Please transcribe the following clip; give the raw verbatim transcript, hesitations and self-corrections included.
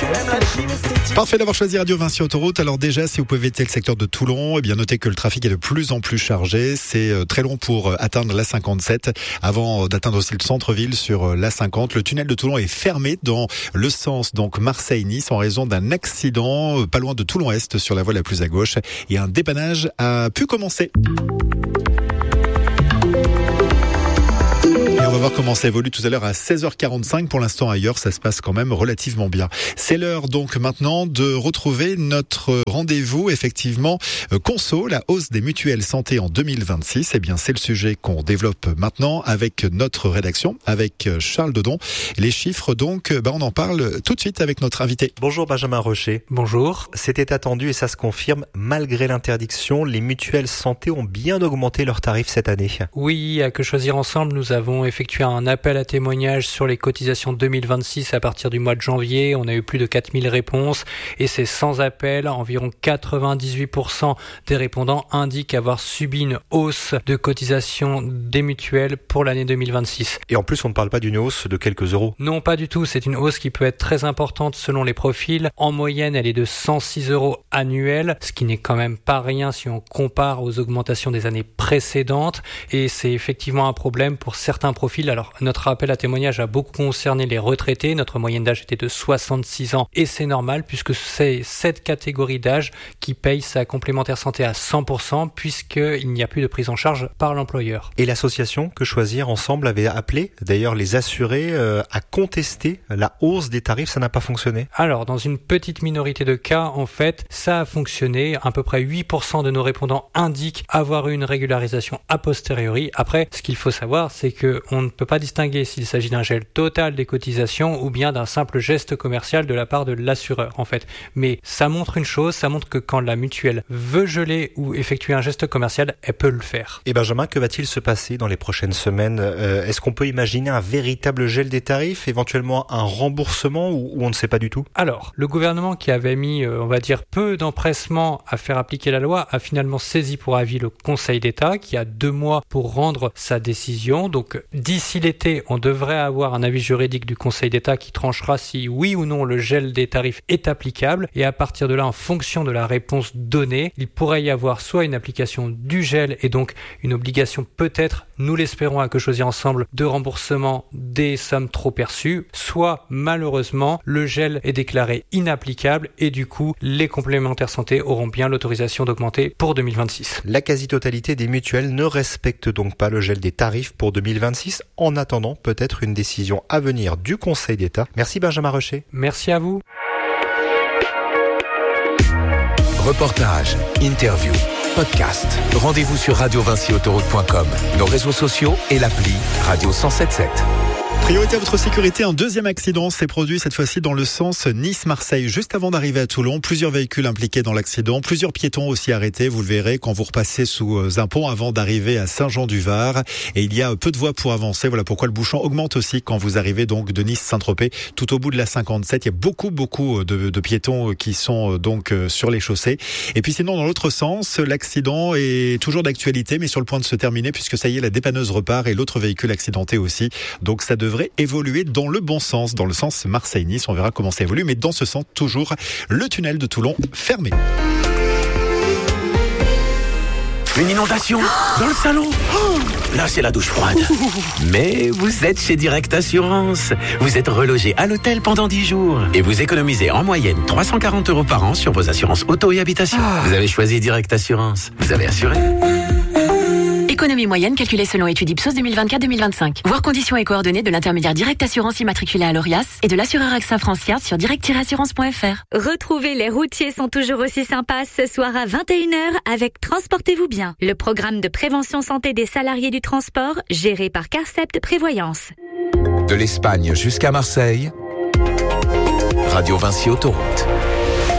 Parfait d'avoir choisi Radio Vinci Autoroute. Alors déjà, si vous pouvez éviter le secteur de Toulon, eh bien notez que le trafic est de plus en plus chargé. C'est très long pour atteindre l'A cinquante-sept. Avant d'atteindre aussi le centre-ville sur l'A cinquante, le tunnel de Toulon est fermé dans le sens donc Marseille-Nice en raison d'un accident pas loin de Toulon-Est sur la voie la plus à gauche. Et un dépannage a pu commencer. On va voir comment ça évolue tout à l'heure à seize heures quarante-cinq. Pour l'instant, ailleurs, ça se passe quand même relativement bien. C'est l'heure donc maintenant de retrouver notre rendez-vous, effectivement, Conso, la hausse des mutuelles santé en deux mille vingt-six. Eh bien, c'est le sujet qu'on développe maintenant avec notre rédaction, avec Charles Dodon. Les chiffres, donc, bah, on en parle tout de suite avec notre invité. Bonjour Benjamin Rocher. Bonjour. C'était attendu et ça se confirme. Malgré l'interdiction, les mutuelles santé ont bien augmenté leurs tarifs cette année. Oui, à Que Choisir Ensemble, nous avons effectivement effectué un appel à témoignages sur les cotisations deux mille vingt-six à partir du mois de janvier. On a eu plus de quatre mille réponses et c'est sans appel. Environ quatre-vingt-dix-huit pour cent des répondants indiquent avoir subi une hausse de cotisations des mutuelles pour l'année deux mille vingt-six. Et en plus, on ne parle pas d'une hausse de quelques euros. Non, pas du tout. C'est une hausse qui peut être très importante selon les profils. En moyenne, elle est de cent six euros annuels, ce qui n'est quand même pas rien si on compare aux augmentations des années précédentes. Et c'est effectivement un problème pour certains profils. Alors, notre appel à témoignage a beaucoup concerné les retraités. Notre moyenne d'âge était de soixante-six ans et c'est normal puisque c'est cette catégorie d'âge qui paye sa complémentaire santé à cent pour cent puisqu'il n'y a plus de prise en charge par l'employeur. Et l'association Que Choisir Ensemble avait appelé d'ailleurs les assurés euh, à contester la hausse des tarifs. Ça n'a pas fonctionné? Alors, dans une petite minorité de cas, en fait, ça a fonctionné. À peu près huit pour cent de nos répondants indiquent avoir eu une régularisation a posteriori. Après, ce qu'il faut savoir, c'est que on ne peut pas distinguer s'il s'agit d'un gel total des cotisations ou bien d'un simple geste commercial de la part de l'assureur, en fait. Mais ça montre une chose, ça montre que quand la mutuelle veut geler ou effectuer un geste commercial, elle peut le faire. Et Benjamin, que va-t-il se passer dans les prochaines semaines? euh, Est-ce qu'on peut imaginer un véritable gel des tarifs, éventuellement un remboursement ou, ou on ne sait pas du tout? Alors, le gouvernement qui avait mis, euh, on va dire, peu d'empressement à faire appliquer la loi, a finalement saisi pour avis le Conseil d'État qui a deux mois pour rendre sa décision. Donc, d'ici l'été, on devrait avoir un avis juridique du Conseil d'État qui tranchera si oui ou non le gel des tarifs est applicable. Et à partir de là, en fonction de la réponse donnée, il pourrait y avoir soit une application du gel et donc une obligation peut-être, nous l'espérons à Que Choisir Ensemble, de remboursement des sommes trop perçues, soit malheureusement le gel est déclaré inapplicable et du coup les complémentaires santé auront bien l'autorisation d'augmenter pour deux mille vingt-six. La quasi-totalité des mutuelles ne respecte donc pas le gel des tarifs pour deux mille vingt-six, en attendant peut-être une décision à venir du Conseil d'État. Merci Benjamin Rocher. Merci à vous. Reportage, interview, podcast. Rendez-vous sur radio vinci autoroute point com, nos réseaux sociaux et l'appli Radio cent soixante-dix-sept. Priorité à votre sécurité, un deuxième accident s'est produit cette fois-ci dans le sens Nice-Marseille. Juste avant d'arriver à Toulon, plusieurs véhicules impliqués dans l'accident, plusieurs piétons aussi arrêtés, vous le verrez quand vous repassez sous un pont avant d'arriver à Saint-Jean-du-Var. Et il y a peu de voies pour avancer, voilà pourquoi le bouchon augmente aussi quand vous arrivez donc de Nice-Saint-Tropez. Tout au bout de la cinquante-sept, il y a beaucoup beaucoup de, de piétons qui sont donc sur les chaussées. Et puis sinon dans l'autre sens, l'accident est toujours d'actualité mais sur le point de se terminer puisque ça y est, la dépanneuse repart et l'autre véhicule accidenté aussi. Donc ça devrait évoluer dans le bon sens, dans le sens Marseille-Nice. On verra comment ça évolue, mais dans ce sens, toujours le tunnel de Toulon fermé. Une inondation dans le salon. Oh, là, c'est la douche froide. Mais vous êtes chez Direct Assurance. Vous êtes relogé à l'hôtel pendant dix jours. Et vous économisez en moyenne trois cent quarante euros par an sur vos assurances auto et habitation. Ah. Vous avez choisi Direct Assurance. Vous avez assuré. Économie moyenne calculée selon étude Ipsos deux mille vingt-quatre deux mille vingt-cinq. Voir conditions et coordonnées de l'intermédiaire Direct Assurance immatriculé à l'Orias et de l'assureur AXA Francia sur direct tiret assurance point f r. Retrouvez Les Routiers sont toujours aussi sympas ce soir à vingt et une heures avec Transportez-vous bien, le programme de prévention santé des salariés du transport géré par Carcept Prévoyance. De l'Espagne jusqu'à Marseille, Radio Vinci Autoroute.